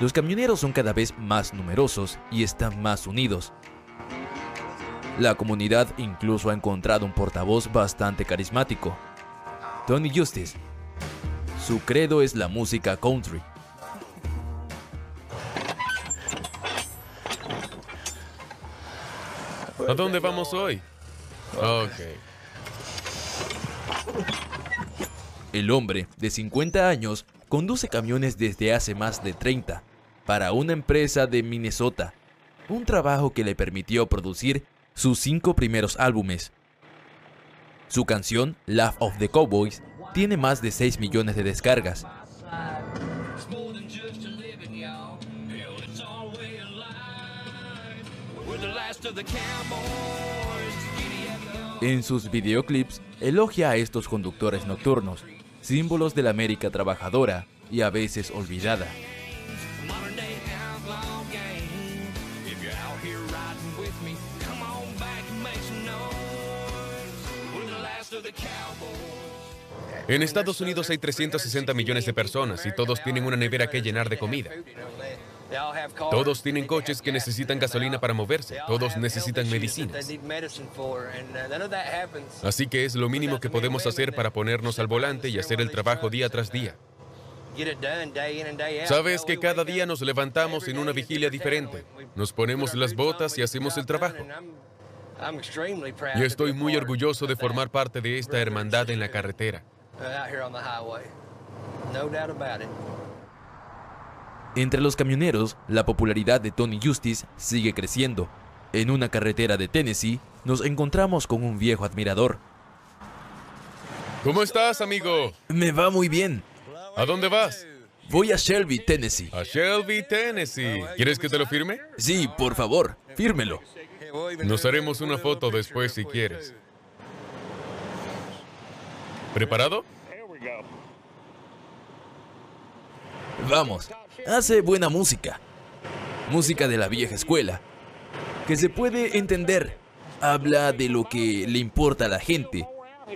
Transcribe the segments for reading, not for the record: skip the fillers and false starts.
Los camioneros son cada vez más numerosos y están más unidos. La comunidad incluso ha encontrado un portavoz bastante carismático, Tony Justice. Su credo es la música country. ¿A dónde vamos hoy? Ok. El hombre, de 50 años, conduce camiones desde hace más de 30 para una empresa de Minnesota, un trabajo que le permitió producir sus 5 primeros álbumes. Su canción, Laugh of the Cowboys, tiene más de 6 millones de descargas. En sus videoclips, elogia a estos conductores nocturnos, símbolos de la América trabajadora y a veces olvidada. En Estados Unidos hay 360 millones de personas y todos tienen una nevera que llenar de comida. Todos tienen coches que necesitan gasolina para moverse. Todos necesitan medicinas. Así que es lo mínimo que podemos hacer para ponernos al volante y hacer el trabajo día tras día. Sabes que cada día nos levantamos en una vigilia diferente. Nos ponemos las botas y hacemos el trabajo. Y estoy muy orgulloso de formar parte de esta hermandad en la carretera. Entre los camioneros, la popularidad de Tony Justice sigue creciendo. En una carretera de Tennessee, nos encontramos con un viejo admirador. ¿Cómo estás, amigo? Me va muy bien. ¿A dónde vas? Voy a Shelby, Tennessee. A Shelby, Tennessee. ¿Quieres que te lo firme? Sí, por favor, fírmelo. Nos haremos una foto después si quieres. ¿Preparado? Vamos, hace buena música. Música de la vieja escuela, que se puede entender. Habla de lo que le importa a la gente.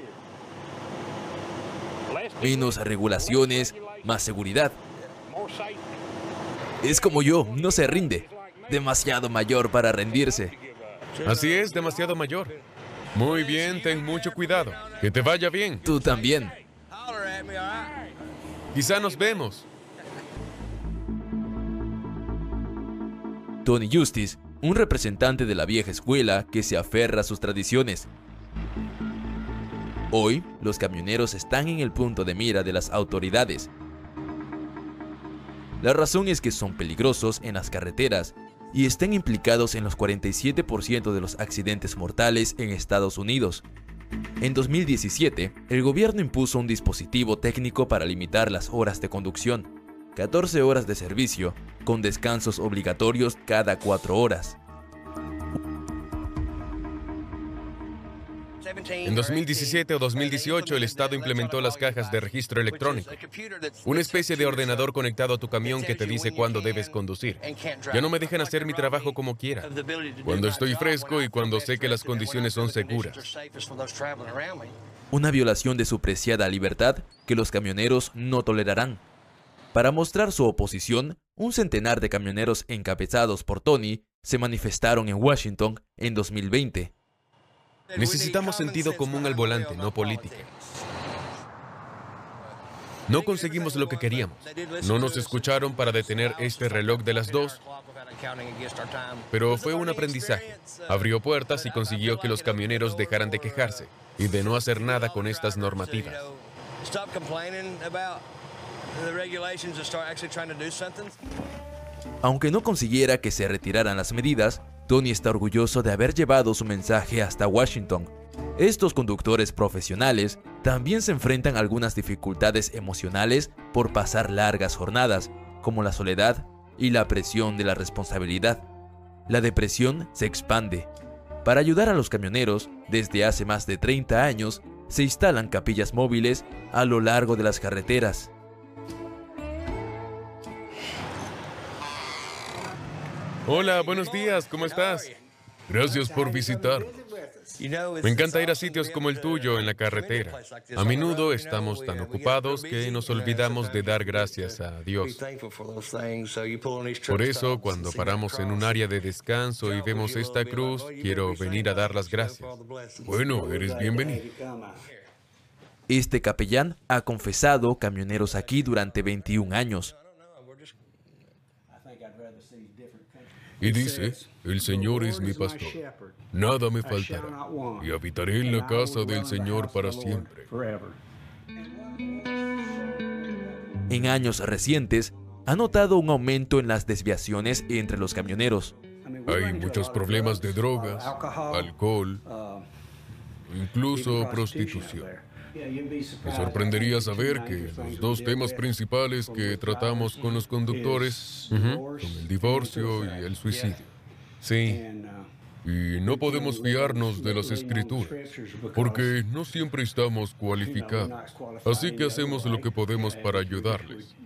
Menos regulaciones, más seguridad. Es como yo, no se rinde. Demasiado mayor para rendirse. Así es, demasiado mayor. Muy bien, ten mucho cuidado. Que te vaya bien. Tú también. Quizá nos vemos. Tony Justice, un representante de la vieja escuela que se aferra a sus tradiciones. Hoy, los camioneros están en el punto de mira de las autoridades. La razón es que son peligrosos en las carreteras y están implicados en los 47% de los accidentes mortales en Estados Unidos. En 2017, el gobierno impuso un dispositivo técnico para limitar las horas de conducción, 14 horas de servicio, con descansos obligatorios cada 4 horas. En 2017 o 2018, el Estado implementó las cajas de registro electrónico, una especie de ordenador conectado a tu camión que te dice cuándo debes conducir. Ya no me dejan hacer mi trabajo como quiera, cuando estoy fresco y cuando sé que las condiciones son seguras. Una violación de su preciada libertad que los camioneros no tolerarán. Para mostrar su oposición, un centenar de camioneros encabezados por Tony se manifestaron en Washington en 2020. Necesitamos sentido común al volante, no política. No conseguimos lo que queríamos. No nos escucharon para detener este reloj de las 2, pero fue un aprendizaje. Abrió puertas y consiguió que los camioneros dejaran de quejarse y de no hacer nada con estas normativas. Aunque no consiguiera que se retiraran las medidas, Tony está orgulloso de haber llevado su mensaje hasta Washington. Estos conductores profesionales también se enfrentan a algunas dificultades emocionales por pasar largas jornadas, como la soledad y la presión de la responsabilidad. La depresión se expande. Para ayudar a los camioneros, desde hace más de 30 años, se instalan capillas móviles a lo largo de las carreteras. Hola, buenos días, ¿cómo estás? Gracias por visitar. Me encanta ir a sitios como el tuyo en la carretera. A menudo estamos tan ocupados que nos olvidamos de dar gracias a Dios. Por eso, cuando paramos en un área de descanso y vemos esta cruz, quiero venir a dar las gracias. Bueno, eres bienvenido. Este capellán ha confesado camioneros aquí durante 21 años. Y dice, el Señor es mi pastor, nada me faltará, y habitaré en la casa del Señor para siempre. En años recientes, ha notado un aumento en las desviaciones entre los camioneros. Hay muchos problemas de drogas, alcohol, incluso prostitución. Me sorprendería saber que los dos temas principales que tratamos con los conductores son el divorcio y el suicidio. Sí, y no podemos fiarnos de las escrituras, porque no siempre estamos cualificados. Así que hacemos lo que podemos para ayudarles.